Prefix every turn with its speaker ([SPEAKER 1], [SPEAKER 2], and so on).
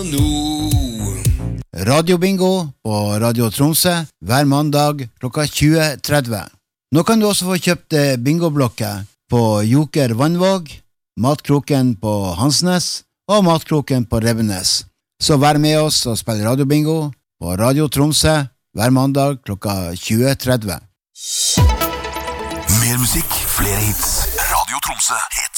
[SPEAKER 1] Radiobingo på Radio Tromsø hver mandag klokka 20.30. Nå kan du også få kjøpt bingoblokker på Joker Vannvåg, Matkroken på Hansnes og Matkroken på Revenes. Så vær med oss og spill radiobingo på Radio Tromsø hver mandag klokka 20.30.
[SPEAKER 2] Mer musikk, flere hits. Radio Tromsø heter